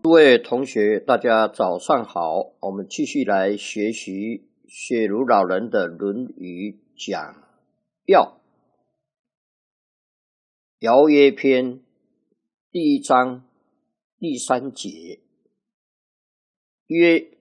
诸位同学，大家早上好。我们继续来学习雪茹老人的《论语》讲要。尧曰篇第1章第3节，曰：